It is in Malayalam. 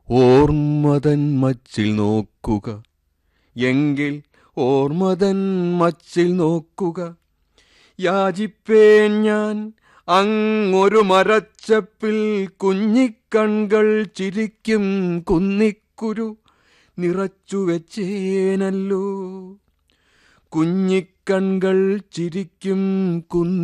ഓർമ്മതൻ മച്ചിൽ നോക്കുക, എങ്കിൽ ഓർമ്മതൻ മച്ചിൽ നോക്കുക. യാചിപ്പേൻ ഞാൻ അങ്ങൊരു മരച്ചപ്പിൽ, കുഞ്ഞിക്കൺകൾ ചിരിക്കും കുന്നിക്കുരു നിറച്ചു വെച്ചേനല്ലോ. കുഞ്ഞിക്കൺകൾ ചിരിക്കും